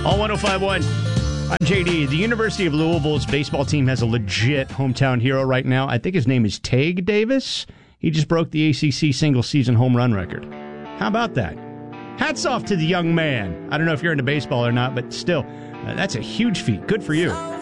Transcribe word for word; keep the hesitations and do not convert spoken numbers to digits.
All one oh five point one. I'm J D. The University of Louisville's baseball team has a legit hometown hero right now. I think his name is Tage Davis. He just broke the A C C single-season home run record. How about that? Hats off to the young man. I don't know if you're into baseball or not, but still, uh, that's a huge feat. Good for you.